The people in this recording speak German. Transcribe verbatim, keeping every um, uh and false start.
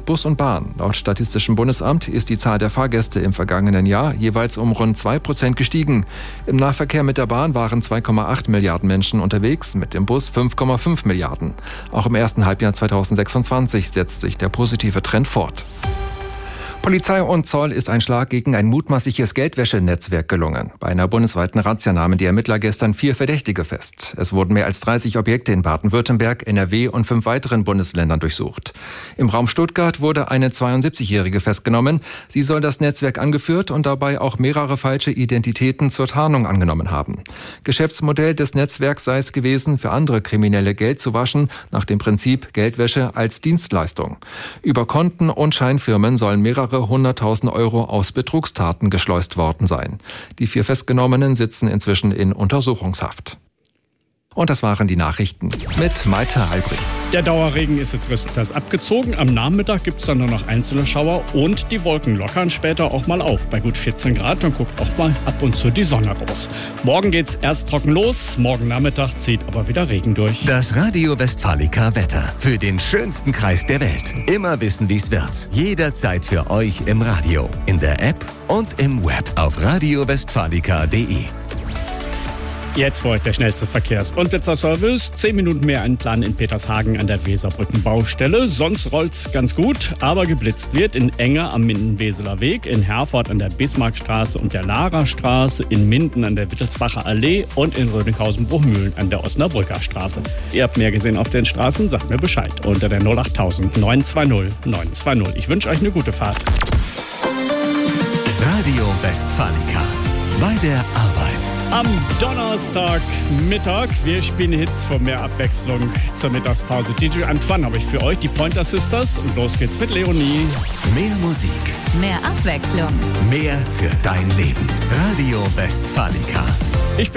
mit Bus und Bahn. Laut Statistischem Bundesamt ist die Zahl der Fahrgäste im vergangenen Jahr jeweils um rund zwei Prozent gestiegen. Im Nahverkehr mit der Bahn waren zwei Komma acht Milliarden Menschen unterwegs, mit dem Bus fünf Komma fünf Milliarden. Auch im ersten Halbjahr zweitausendsechsundzwanzig setzt sich der positive Trend fort. Polizei und Zoll ist ein Schlag gegen ein mutmaßliches Geldwäschenetzwerk gelungen. Bei einer bundesweiten Razzia nahmen die Ermittler gestern vier Verdächtige fest. Es wurden mehr als dreißig Objekte in Baden-Württemberg, N R W und fünf weiteren Bundesländern durchsucht. Im Raum Stuttgart wurde eine zweiundsiebzigjährige festgenommen. Sie soll das Netzwerk angeführt und dabei auch mehrere falsche Identitäten zur Tarnung angenommen haben. Geschäftsmodell des Netzwerks sei es gewesen, für andere Kriminelle Geld zu waschen, nach dem Prinzip Geldwäsche als Dienstleistung. Über Konten und Scheinfirmen sollen mehrere hunderttausend Euro aus Betrugstaten geschleust worden sein. Die vier Festgenommenen sitzen inzwischen in Untersuchungshaft. Und das waren die Nachrichten mit Malte Albrecht. Der Dauerregen ist jetzt größtenteils abgezogen. Am Nachmittag gibt es dann nur noch einzelne Schauer und die Wolken lockern später auch mal auf. Bei gut vierzehn Grad, dann guckt auch mal ab und zu die Sonne raus. Morgen geht's erst trocken los, morgen Nachmittag zieht aber wieder Regen durch. Das Radio Westfalica Wetter. Für den schönsten Kreis der Welt. Immer wissen, wie's wird. Jederzeit für euch im Radio, in der App und im Web auf radio westfalica punkt de. Jetzt für euch der schnellste Verkehrs- und Blitzerservice. Zehn Minuten mehr Plan in Petershagen an der Weserbrückenbaustelle. Sonst rollt's ganz gut, aber geblitzt wird in Enger am Minden-Weseler Weg, in Herford an der Bismarckstraße und der Larastraße, in Minden an der Wittelsbacher Allee und in Rödinghausen-Bruchmühlen an der Osnabrücker Straße. Ihr habt mehr gesehen auf den Straßen, sagt mir Bescheid unter der null acht null null neun zwei null neun zwei null. Ich wünsche euch eine gute Fahrt. Radio Westfalica. Bei der Arbeit. Am Donnerstagmittag, wir spielen Hits von mehr Abwechslung zur Mittagspause. D J Antoine habe ich für euch, die Pointer Sisters. Und los geht's mit Leonie. Mehr Musik. Mehr Abwechslung. Mehr für dein Leben. Radio Westfalica.